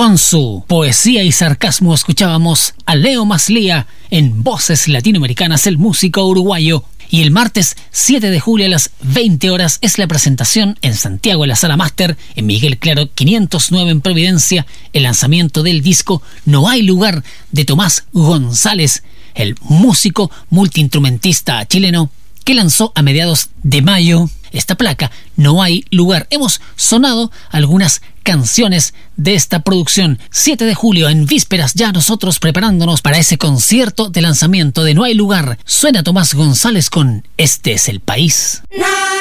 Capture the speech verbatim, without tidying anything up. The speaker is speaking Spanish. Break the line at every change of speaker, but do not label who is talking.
Con su poesía y sarcasmo escuchábamos a Leo Maslía en Voces Latinoamericanas, el músico uruguayo. Y el martes siete de julio a las veinte horas es la presentación en Santiago, en la Sala Máster, en Miguel Claro quinientos nueve en Providencia, el lanzamiento del disco No hay lugar de Tomás González, el músico multiinstrumentista chileno que lanzó a mediados de mayo esta placa, No hay lugar. Hemos sonado algunas canciones de esta producción. siete de julio, en vísperas, ya nosotros preparándonos para ese concierto de lanzamiento de No hay lugar. Suena Tomás González con Este es el país.